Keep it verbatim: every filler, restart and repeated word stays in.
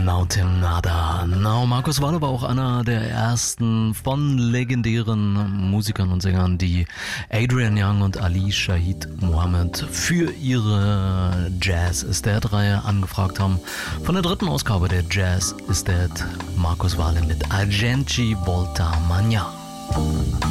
Mountain Nada. No, Markus Walle war auch einer der ersten von legendären Musikern und Sängern, die Adrian Young und Ali Shaheed Muhammad für ihre Jazz is Dead-Reihe angefragt haben. Von der dritten Ausgabe der Jazz is Dead, Markus Walle mit Argenti Volta Magna.